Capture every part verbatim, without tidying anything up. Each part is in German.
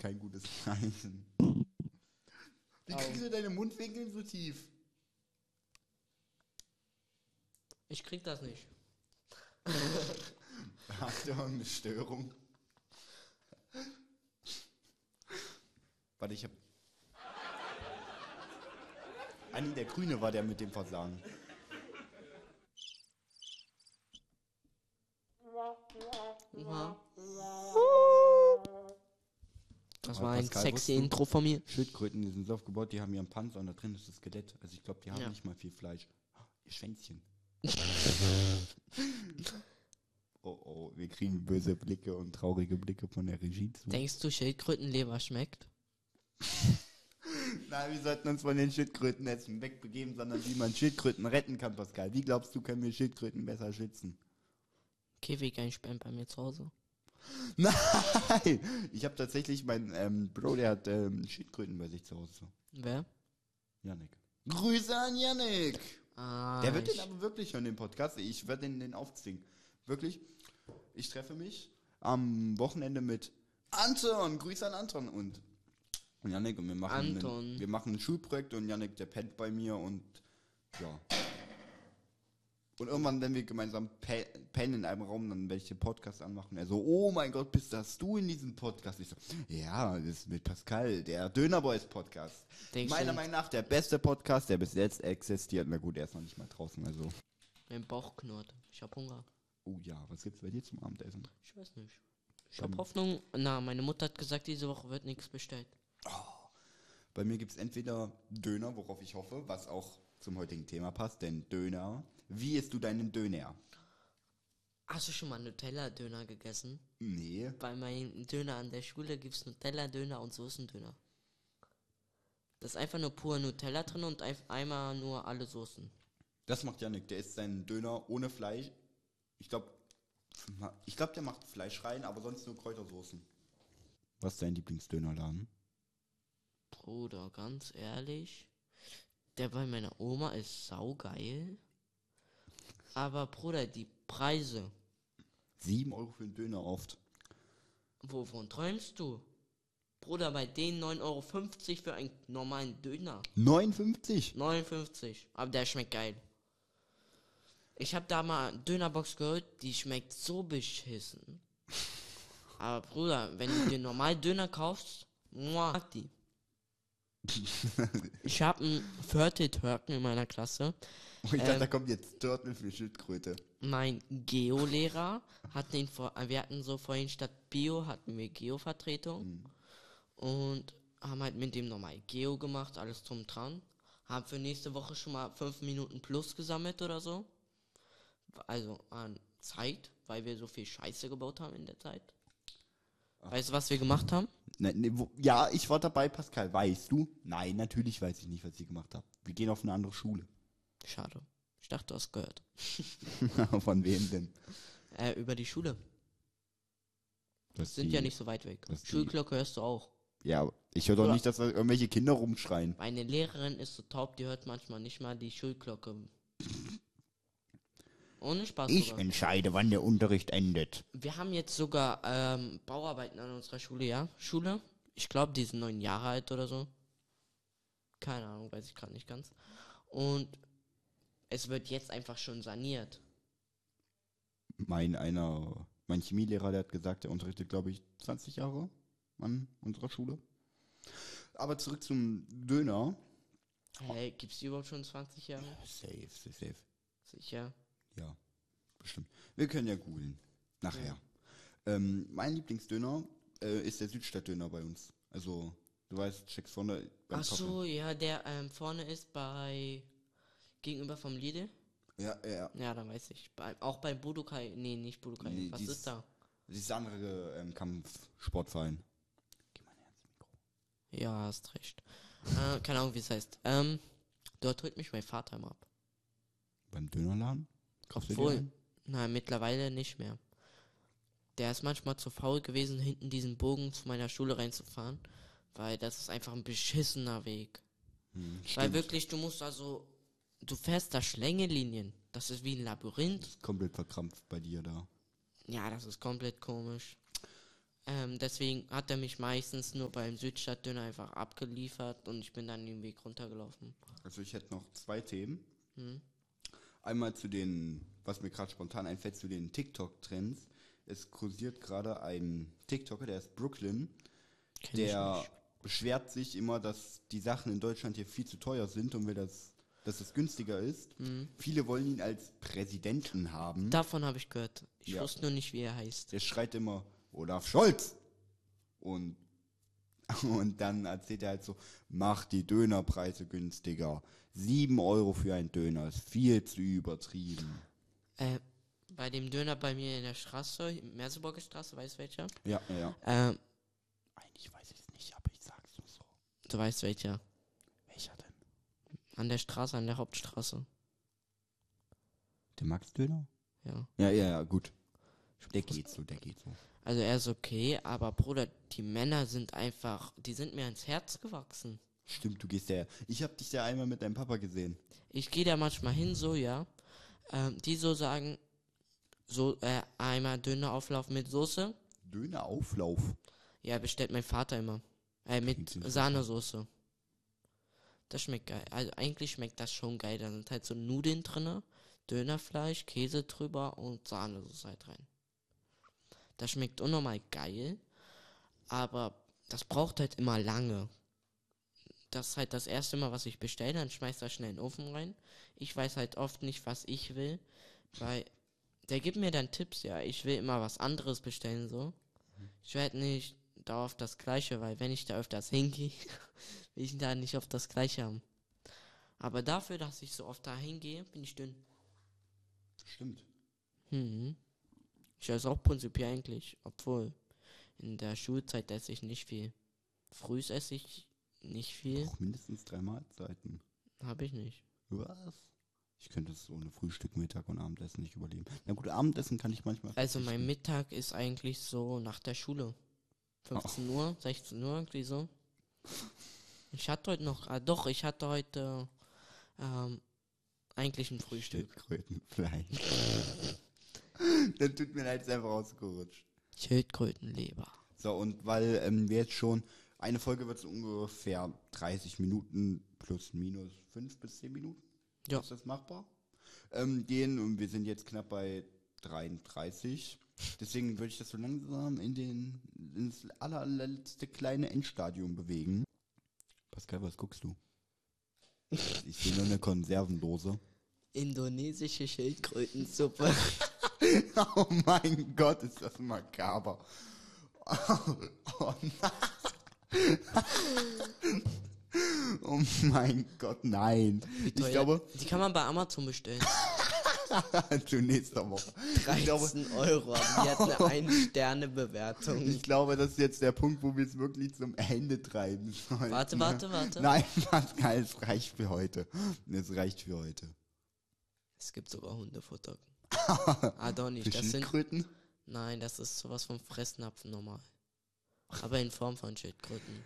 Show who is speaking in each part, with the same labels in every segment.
Speaker 1: kein gutes Zeichen. Wie kriegst du deine Mundwinkel so tief?
Speaker 2: Ich krieg das nicht.
Speaker 1: Hast du eine Störung? Warte, ich hab... Anni, der Grüne war der mit dem Versagen.
Speaker 2: Ja. Das
Speaker 1: Aber
Speaker 2: war ein
Speaker 1: Pascal,
Speaker 2: sexy
Speaker 1: wusstest du,
Speaker 2: Intro von mir.
Speaker 1: Schildkröten, die sind so aufgebaut, die haben ihren Panzer und da drin ist das Skelett. Also ich glaube, die haben
Speaker 2: Ja.
Speaker 1: nicht mal viel Fleisch. Ihr Schwänzchen. Oh oh, wir kriegen böse Blicke und traurige Blicke von der Regie zu.
Speaker 2: Denkst du, Schildkrötenleber schmeckt?
Speaker 1: Nein, wir sollten uns von den Schildkrötenessen wegbegeben, sondern wie man Schildkröten retten kann, Pascal. Wie glaubst du, können wir Schildkröten besser schützen?
Speaker 2: Käfig-Einsperren bei mir zu Hause.
Speaker 1: Nein! Ich habe tatsächlich, mein ähm, Bro, der hat ähm, Schildkröten bei sich zu Hause.
Speaker 2: Wer?
Speaker 1: Yannick. Grüße an Yannick!
Speaker 2: Ah,
Speaker 1: Der wird
Speaker 2: ich,
Speaker 1: den aber wirklich hören, den Podcast. Ich werde den, den aufzwingen. Wirklich. Ich treffe mich am Wochenende mit Anton. Grüße an Anton und Yannick. Und wir machen,
Speaker 2: Anton.
Speaker 1: Einen, wir machen ein Schulprojekt und Yannick, der pennt bei mir und ja. Und irgendwann, wenn wir gemeinsam pe- pennen in einem Raum, dann werde ich den Podcast anmachen. Er so, oh mein Gott, bist das du in diesem Podcast? Ich so, ja, das ist mit Pascal, der Dönerboys Podcast.
Speaker 2: Denkst
Speaker 1: Meiner
Speaker 2: du-
Speaker 1: Meinung nach der beste Podcast, der bis jetzt existiert. Na gut, er ist noch nicht mal draußen, also.
Speaker 2: mein Bauch knurrt. Ich hab Hunger.
Speaker 1: Oh ja, was gibt's bei dir zum Abendessen?
Speaker 2: Ich weiß nicht. Ich hab Hoffnung. Na, meine Mutter hat gesagt, diese Woche wird nichts bestellt.
Speaker 1: Bei mir gibt's entweder Döner, worauf ich hoffe, was auch zum heutigen Thema passt, denn Döner. Wie isst du deinen Döner?
Speaker 2: Hast du schon mal Nutella-Döner gegessen?
Speaker 1: Nee.
Speaker 2: Bei meinem Döner an der Schule gibt's Nutella-Döner und Soßendöner. Das ist einfach nur pur Nutella drin und ein- einmal nur alle Soßen.
Speaker 1: Das macht Yannick, der isst seinen Döner ohne Fleisch. Ich glaube, ich glaub, der macht Fleisch rein, aber sonst nur Kräutersoßen. Was ist dein Lieblingsdönerladen?
Speaker 2: Bruder, ganz ehrlich, der bei meiner Oma ist saugeil. Aber Bruder, die Preise,
Speaker 1: Sieben Euro für einen Döner oft.
Speaker 2: wovon träumst du? Bruder, bei denen neun Euro fünfzig für einen normalen Döner.
Speaker 1: neunundfünfzig?
Speaker 2: neunundfünfzig, aber der schmeckt geil. Ich hab da mal eine Dönerbox geholt, die schmeckt so beschissen. Aber Bruder, wenn du dir normal Döner kaufst, muah, mag die. Ich hab einen Viertel Türken in meiner Klasse.
Speaker 1: Und ich dachte,
Speaker 2: Ähm.
Speaker 1: da kommt jetzt Turtle für Schildkröte.
Speaker 2: Mein Geo-Lehrer hat den vor, wir hatten so vorhin statt Bio hatten wir Geo-Vertretung und haben halt mit dem normal Geo gemacht, alles drum dran. Haben für nächste Woche schon mal fünf Minuten plus gesammelt oder so. Also an Zeit, weil wir so viel Scheiße gebaut haben in der Zeit. Weißt du, was wir gemacht haben?
Speaker 1: Ne, ne, wo, ja, ich war dabei, Pascal. Weißt du? Nein, natürlich weiß ich nicht, was ich gemacht habe. Wir gehen auf eine andere Schule.
Speaker 2: Schade. Ich dachte, du hast gehört.
Speaker 1: Von wem denn?
Speaker 2: Äh, über die Schule.
Speaker 1: Das
Speaker 2: Sind
Speaker 1: die-
Speaker 2: ja nicht so weit weg.
Speaker 1: das die-
Speaker 2: Schulglocke hörst du auch.
Speaker 1: Ja, ich höre doch
Speaker 2: Oder-
Speaker 1: nicht, dass da irgendwelche Kinder rumschreien.
Speaker 2: Meine Lehrerin ist so taub, die hört manchmal nicht mal die Schulglocke. Ohne Spaß sogar.
Speaker 1: entscheide, wann der Unterricht endet.
Speaker 2: Wir haben jetzt sogar ähm, Bauarbeiten an unserer Schule, ja? Schule? Ich glaube, die sind neun Jahre alt oder so. Keine Ahnung, weiß ich gerade nicht ganz. Und es wird jetzt einfach schon saniert.
Speaker 1: Mein einer, mein Chemielehrer, der hat gesagt, der unterrichtet, glaube ich, zwanzig Jahre an unserer Schule. Aber zurück zum Döner.
Speaker 2: Hä, gibt's die überhaupt schon zwanzig Jahre?
Speaker 1: Safe, safe, safe.
Speaker 2: Sicher.
Speaker 1: Ja, bestimmt. Wir können ja googeln. Nachher. Ähm, mein Lieblingsdöner äh, ist der Südstadtdöner bei uns. Also, du weißt, checkst vorne beim
Speaker 2: Ach so, ja, der ähm, vorne ist bei gegenüber vom Lidl.
Speaker 1: Ja, ja, ja.
Speaker 2: Ja, dann weiß ich. Bei, auch bei Budokai. Nee, nicht Budokai.
Speaker 1: Nee,
Speaker 2: Was
Speaker 1: dies-
Speaker 2: ist da?
Speaker 1: Dieses andere ähm, Kampfsportverein. Geh mal näher ans Mikro.
Speaker 2: Ja, hast recht. äh, keine Ahnung, wie es heißt. Ähm, dort holt mich mein Vater immer ab.
Speaker 1: Beim Dönerladen? Kaufst du dir
Speaker 2: Obwohl,
Speaker 1: einen?
Speaker 2: na, mittlerweile nicht mehr. Der ist manchmal zu faul gewesen, hinten diesen Bogen zu meiner Schule reinzufahren, weil das ist einfach ein beschissener Weg.
Speaker 1: Hm,
Speaker 2: Weil
Speaker 1: stimmt.
Speaker 2: wirklich, du musst also, du fährst da Schlängelinien. Das ist wie ein Labyrinth.
Speaker 1: Ist komplett verkrampft bei dir da.
Speaker 2: Ja, das ist komplett komisch. Ähm, deswegen hat er mich meistens nur beim Südstadtdöner einfach abgeliefert und ich bin dann den Weg runtergelaufen.
Speaker 1: Also ich hätte noch zwei Themen.
Speaker 2: Hm?
Speaker 1: Einmal zu den, was mir gerade spontan einfällt, zu den TikTok-Trends. Es kursiert gerade ein TikToker, der ist Brooklyn,
Speaker 2: Kenn
Speaker 1: der
Speaker 2: ich nicht.
Speaker 1: beschwert sich immer, dass die Sachen in Deutschland hier viel zu teuer sind und will, das, dass es günstiger ist.
Speaker 2: Hm.
Speaker 1: Viele wollen ihn als Präsidenten haben.
Speaker 2: Davon habe ich gehört. Ich
Speaker 1: Ja.
Speaker 2: wusste nur nicht, wie er heißt.
Speaker 1: Der schreit immer, Olaf Scholz! Und, und dann erzählt er halt so, mach die Dönerpreise günstiger. Sieben Euro für einen Döner ist viel zu übertrieben.
Speaker 2: Äh, bei dem Döner bei mir in der Straße, Merseburger Straße, weißt du welcher?
Speaker 1: Ja, ja.
Speaker 2: Ähm,
Speaker 1: Eigentlich weiß ich es nicht, aber ich sag's nur so.
Speaker 2: du weißt welcher.
Speaker 1: Welcher denn?
Speaker 2: An der Straße, an der Hauptstraße.
Speaker 1: Der Max-Döner?
Speaker 2: Ja.
Speaker 1: Ja, ja, ja, gut. Der geht so, der geht so.
Speaker 2: Also er ist okay, aber Bruder, die Männer sind einfach, die sind mir ans Herz gewachsen.
Speaker 1: Stimmt, du gehst ja. Ich hab dich ja einmal mit deinem Papa gesehen.
Speaker 2: Ich gehe da manchmal hin, so, ja. Ähm, die so sagen, so, äh, einmal Dönerauflauf mit Soße.
Speaker 1: Dönerauflauf.
Speaker 2: Ja, bestellt mein Vater immer. Äh, mit
Speaker 1: Klingt interessant.
Speaker 2: Sahnesoße. Das schmeckt geil. Also eigentlich schmeckt das schon geil. Da sind halt so Nudeln drinne, Dönerfleisch, Käse drüber und Sahnesoße halt rein. Das schmeckt unnormal geil, aber das braucht halt immer lange. Das ist halt das erste Mal, was ich bestelle, dann schmeißt er schnell in den Ofen rein. Ich weiß halt oft nicht, was ich will, weil der gibt mir dann Tipps, ja. Ich will immer was anderes bestellen, so. Ich werde nicht dauerhaft das Gleiche, weil wenn ich da öfters hingehe, will ich da nicht oft das Gleiche haben. Aber dafür, dass ich so oft da hingehe, bin ich dünn.
Speaker 1: Stimmt.
Speaker 2: Mhm. Ich esse auch prinzipiell eigentlich, obwohl in der Schulzeit esse ich nicht viel. Früh esse ich nicht viel,
Speaker 1: Auch mindestens drei Mahlzeiten.
Speaker 2: habe ich nicht.
Speaker 1: Was? Ich könnte es ohne Frühstück, Mittag und Abendessen nicht überleben. Na gut, Abendessen kann ich manchmal.
Speaker 2: Also mein
Speaker 1: verzichten.
Speaker 2: Mittag ist eigentlich so nach der Schule. fünfzehn Uhr, sechzehn Uhr, irgendwie so. Ich hatte heute noch, ah doch, ich hatte heute ähm, eigentlich ein Frühstück.
Speaker 1: Schildkrötenfleisch. Dann tut mir leid, ist einfach rausgerutscht.
Speaker 2: Schildkrötenleber.
Speaker 1: So, und weil ähm, wir jetzt schon, eine Folge wird so ungefähr dreißig Minuten plus minus fünf bis zehn Minuten.
Speaker 2: Ja.
Speaker 1: Ist das machbar? Ähm, gehen und wir sind jetzt knapp bei dreiunddreißig. Deswegen würde ich das so langsam in den, ins allerletzte kleine Endstadium bewegen. Pascal, was guckst du? Ich sehe nur eine Konservendose.
Speaker 2: Indonesische Schildkrötensuppe.
Speaker 1: Oh mein Gott, ist das makaber. Oh, oh nein. Oh mein Gott, nein. Ich
Speaker 2: Teuer.
Speaker 1: glaube,
Speaker 2: Die kann man bei Amazon bestellen.
Speaker 1: zu nächster Woche. Ich glaube,
Speaker 2: dreizehn Euro, aber die hat eine Ein-Sterne-Bewertung.
Speaker 1: ich glaube, das ist jetzt der Punkt, wo wir es wirklich zum Ende treiben sollen.
Speaker 2: Warte, warte, warte.
Speaker 1: Nein, Pascal, es reicht für heute. Es reicht für heute.
Speaker 2: Es gibt sogar Hundefutter. Ah, doch
Speaker 1: Für
Speaker 2: nicht. Das sind,
Speaker 1: Schildkröten?
Speaker 2: nein, das ist sowas vom Fressnapfen normal. Aber in Form von Schildkröten.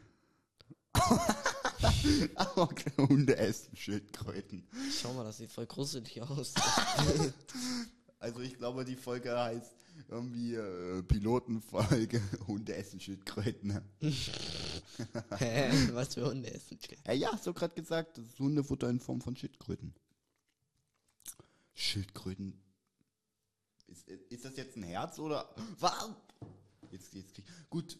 Speaker 1: Okay, Hunde essen Schildkröten.
Speaker 2: Schau mal, das sieht voll gruselig aus.
Speaker 1: Also ich glaube, die Folge heißt irgendwie äh, Pilotenfolge Hunde essen Schildkröten.
Speaker 2: Hä? Was für Hunde essen Schildkröten?
Speaker 1: Ja, ja, hast du gerade gesagt, das ist Hundefutter in Form von Schildkröten. Schildkröten. Ist, ist das jetzt ein Herz oder? Was? Jetzt, jetzt krieg gut.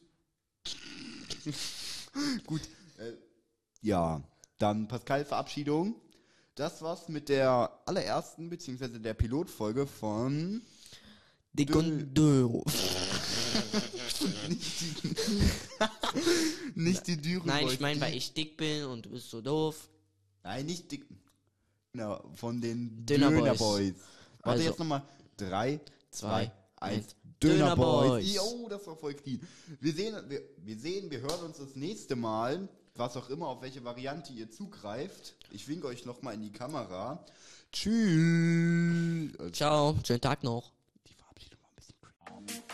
Speaker 1: Gut. Äh, ja, dann Pascal, Verabschiedung. Das war's mit der allerersten, beziehungsweise der Pilotfolge von
Speaker 2: Dick und doof.
Speaker 1: nicht die, nicht die Dürre.
Speaker 2: Nein, ich meine, weil ich dick bin und du bist so doof.
Speaker 1: Nein, nicht dick. Genau, von den
Speaker 2: Döner
Speaker 1: Döner
Speaker 2: Boys.
Speaker 1: Boys. Warte,
Speaker 2: Also,
Speaker 1: jetzt nochmal. Drei, zwei,
Speaker 2: zwei,
Speaker 1: eins.
Speaker 2: eins.
Speaker 1: Döner
Speaker 2: Döner
Speaker 1: Boys.
Speaker 2: Boys.
Speaker 1: Jo, das war voll clean. Wir sehen, wir, wir sehen, wir hören uns das nächste Mal, was auch immer, auf welche Variante ihr zugreift. Ich winke euch nochmal in die Kamera. Tschüss.
Speaker 2: Ciao, schönen Tag noch.
Speaker 1: Die Verabschiedung war ein bisschen creepy.